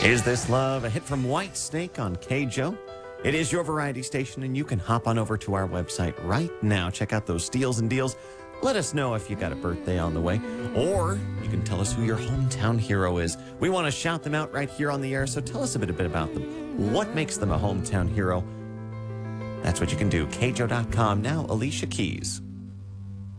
Is This Love, a hit from Whitesnake on KJO? It is your variety station, and you can hop on over to our website right now. Check out those steals and deals. Let us know if you got a birthday on the way, or you can tell us who your hometown hero is. We want to shout them out right here on the air, so tell us a bit about them. What makes them a hometown hero? That's what you can do. KJO.com. Now, Alicia Keys.